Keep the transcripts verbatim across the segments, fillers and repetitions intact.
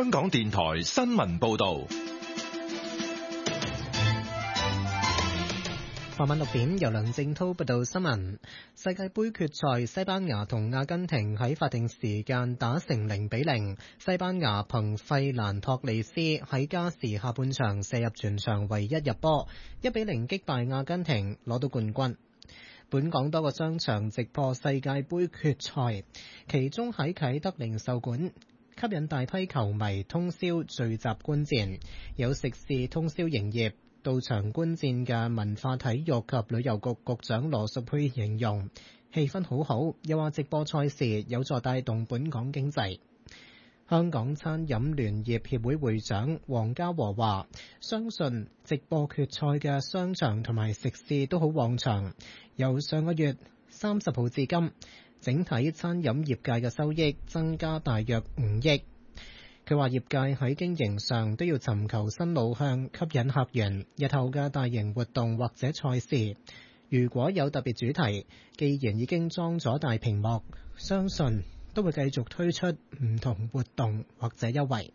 香港電台新聞報道。 傍晚六點，由梁正濤報道新聞。世界盃決賽，西班牙同阿根廷喺法定時間打成零比零。西班牙憑費蘭托利斯喺加時下半場射入全場唯一入波，一比零擊敗阿根廷，攞到冠軍。本港多個商場直播世界盃決賽，其中喺啟德零售館吸引大批球迷通宵聚集觀戰，有食肆通宵營業。到場觀戰嘅文化體育及旅遊局局長羅淑佩形容氣氛好好，又話直播賽事有助帶動本港經濟。香港餐飲聯業協會會長黃家和話，相信直播決賽嘅商場同埋食肆都好旺場，由上個月三十號至今，整體餐飲業界嘅收益增加大約五億。佢話業界喺經營上都要尋求新路向，吸引客源。日後嘅大型活動或者賽事，如果有特別主題，既然已經裝咗大屏幕，相信都會繼續推出唔同活動或者優惠。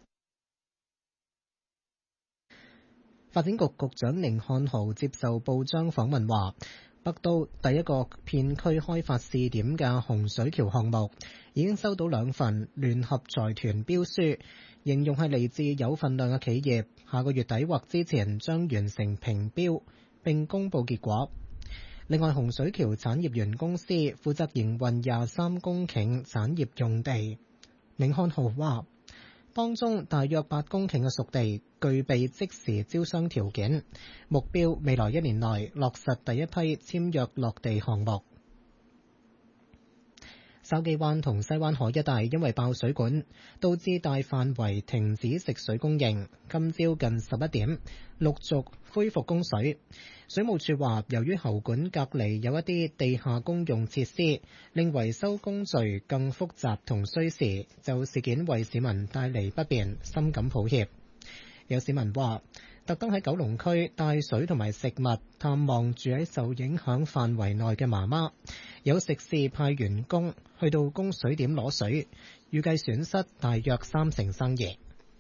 發展局局長甯漢豪接受報章訪問話，北都第一個片區開發試點嘅洪水橋項目已經收到兩份聯合財團標書，形容係嚟自有份量嘅企業，下個月底或之前將完成評標並公佈結果。另外，洪水橋產業園公司負責營運廿三公頃產業用地，甯漢豪話，當中大約八公頃嘅熟地具備即時招商條件，目標未來一年內落實第一批簽約落地項目。筲箕灣同西灣河一帶因為爆水管，導致大範圍停止食水供應。今朝近十一點，陸續恢復供水。水務署話，由於喉管隔離有一啲地下公用設施，令維修工序更複雜同需時，就事件為市民帶嚟不便，深感抱歉。有市民話，特登喺九龍區帶水同埋食物探望住喺受影響範圍內嘅媽媽，有食肆派員工去到供水點攞水，預計損失大約三成生意。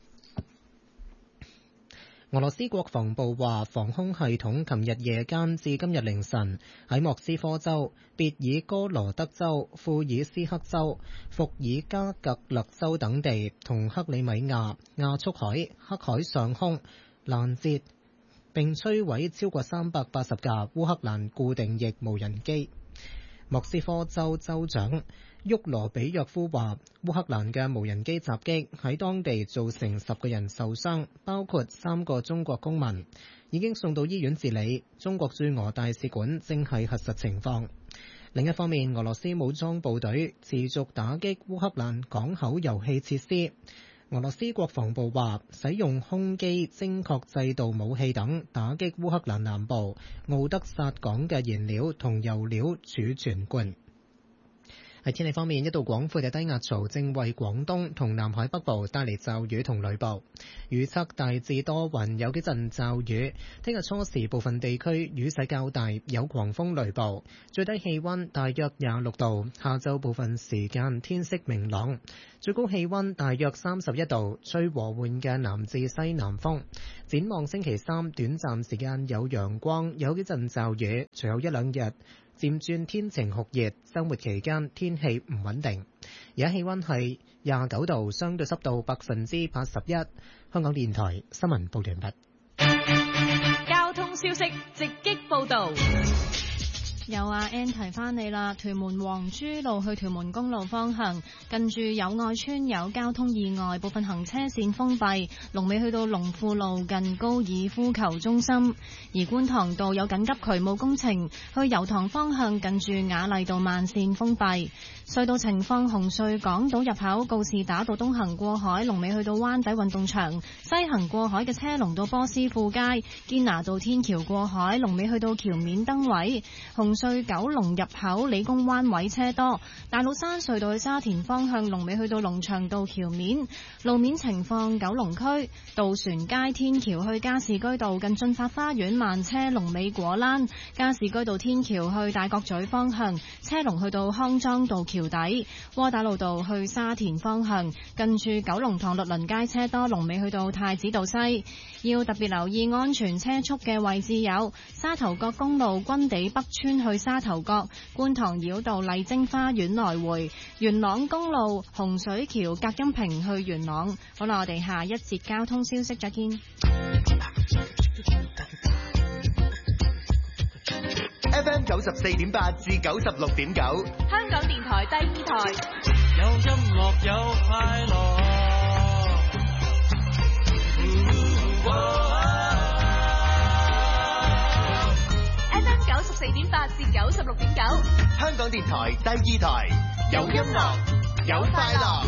俄羅斯國防部話，防空系統琴日夜間至今日凌晨喺莫斯科州、別爾哥羅德州、庫爾斯克州、伏爾加格勒州等地同克里米亞、亞速海、黑海上空攔截並摧毀超過三百八十架烏克蘭固定翼無人機。莫斯科州州長沃羅比約夫話，烏克蘭嘅無人機襲擊喺當地造成十個人受傷，包括三個中國公民，已經送到醫院治理。中國駐俄大使館正係核實情況。另一方面，俄羅斯武裝部隊持續打擊烏克蘭港口油氣設施。俄羅斯國防部話，使用空基精確制導武器等打擊烏克蘭南部敖德薩港嘅燃料同油料儲存罐。喺天氣方面，一道廣闊嘅低壓槽正為廣東同南海北部帶嚟驟雨同雷暴，預測大致多雲，有幾陣驟雨。聽日初時部分地區雨勢較大，有狂風雷暴，最低氣溫大約廿六度。下晝部分時間天色明朗，最高氣溫大約三十一度，吹和緩嘅南至西南風。展望星期三，短暫時間有陽光，有幾陣驟雨，隨後一兩日漸轉天晴酷熱，週末期間天氣唔穩定。而家氣溫係廿九度，相對濕度百分之八十一。香港電台新聞報完畢。 交通消息直擊報道。 有阿 Ann 提翻你啦，屯門黃珠路去屯門公路方向，近住友愛村有交通意外，部分行車線封閉，龍尾去到龍富路近高爾夫球中心。而觀塘道有緊急渠務工程，去油塘方向近住雅麗道慢線封閉。隧道情況，紅隧港島入口告士打道東行過海，龍尾去到灣仔運動場；西行過海嘅車龍到波斯富街。堅拿道天橋過海，龍尾去到橋面燈位。紅紅隧九龍入口理工灣位車多，大老山隧道去沙田方向龍尾去到龍翔道橋面。路面情況，九龍區渡船街天橋去加士居道近駿發花園慢車龍尾果欄，加士居道天橋去大角咀方向車龍去到康莊道橋底，窩打老道去沙田方向近住九龍塘律倫街車多，龍尾去到太子道西。要特別留意安全車速嘅位置有沙頭角公路軍地北村去沙頭角、觀塘繞道麗晶花園來回、元朗公路洪水橋隔音屏去元朗。好啦，我哋下一節交通消息再見。 F M 九十四點八至九十六點九， 香港電台第二台。 有音樂有快樂。 F M 九十四點八至九十六點九， 香港電台第二台，有音樂有快樂。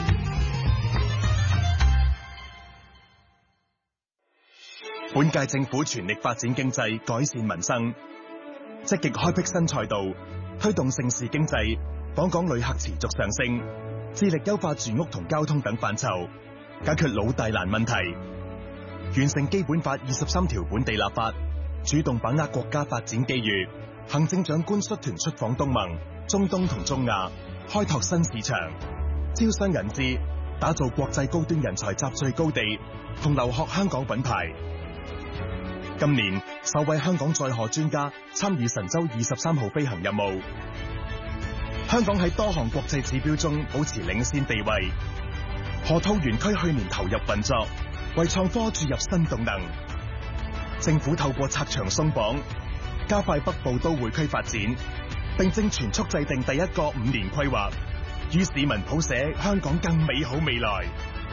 本屆政府全力發展經濟，改善民生，積極開闢新賽道，推動盛事經濟，訪港旅客持續上升，致力優化住屋同交通等範疇，解決老大難問題，完成基本法二十三條本地立法，主動把握國家發展機遇。行政長官率團出訪東盟、中東同中亞，開拓新市場，招商引資，打造國際高端人才集聚高地，同留學香港品牌。今年首位香港載荷專家參與神舟二十三號飛行任務，香港喺多項國際指標中保持領先地位。河套園區去年投入運作，為創科注入新動能。政府透過拆牆鬆綁，加快北部都會區發展，並正全速制定第一個五年規劃，與市民譜寫香港更美好未來。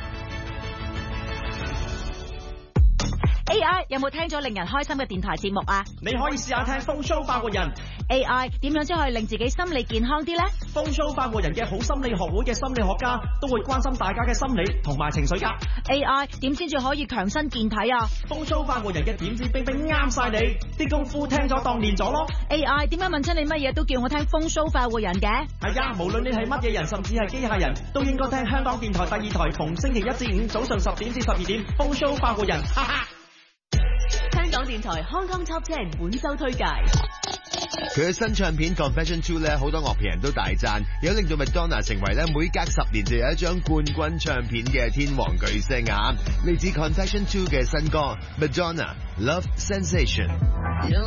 A I 有冇聽咗令人開心嘅電台節目啊？ 你可以試下聽風騷發活人。 A I 點樣先可以令自己心理健康啲呢？ 風騷發活人嘅好心理學會嘅心理學家都會關心大家嘅心理同埋情緒噶。 A I 點先至可以強身健體啊？ 風騷發活人嘅點子冰冰啱晒你，啲功夫聽咗當練咗咯。 A I 點解問親你乜嘢都叫我聽風騷發活人嘅？ 係啊，無論你係乜嘢人，甚至係機械人，都應該聽香港電台第二台，逢星期一至五早上十點至十二點，風騷發活人，哈哈。 香港電台 Hong Kong Top Ten 本周推介， 佢嘅新唱片 Confession Two 咧，好多樂評人都大讚，有令到 Madonna 成為咧每隔十年就有一張冠軍唱片嘅天王巨星啊！嚟自 Confession Two 嘅新歌 Madonna Love Sensation。